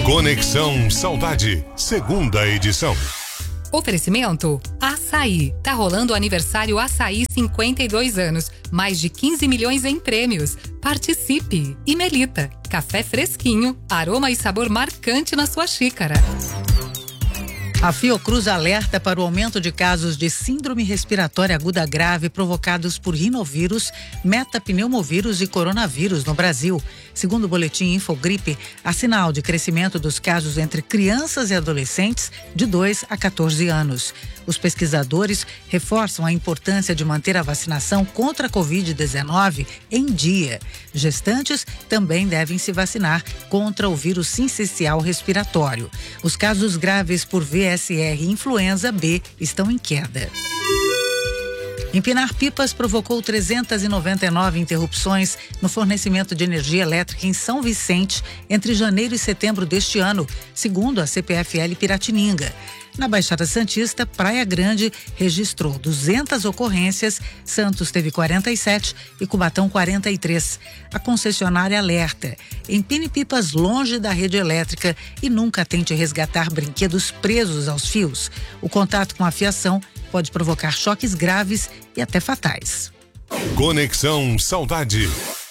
Conexão Saudade, segunda edição. Oferecimento Açaí. Tá rolando o aniversário Açaí 52 anos. Mais de 15 milhões em prêmios. Participe! E Melita. Café fresquinho, aroma e sabor marcante na sua xícara. A Fiocruz alerta para o aumento de casos de síndrome respiratória aguda grave provocados por rinovírus, metapneumovírus e coronavírus no Brasil. Segundo o boletim Infogripe, há sinal de crescimento dos casos entre crianças e adolescentes de 2 a 14 anos. Os pesquisadores reforçam a importância de manter a vacinação contra a Covid-19 em dia. Gestantes também devem se vacinar contra o vírus sincicial respiratório. Os casos graves por VSR e influenza B estão em queda. Empinar pipas provocou 399 interrupções no fornecimento de energia elétrica em São Vicente entre janeiro e setembro deste ano, segundo a CPFL Piratininga. Na Baixada Santista, Praia Grande registrou 200 ocorrências, Santos teve 47 e Cubatão 43. A concessionária alerta: empine pipas longe da rede elétrica e nunca tente resgatar brinquedos presos aos fios. O contato com a fiação pode provocar choques graves e até fatais. Conexão Saudade.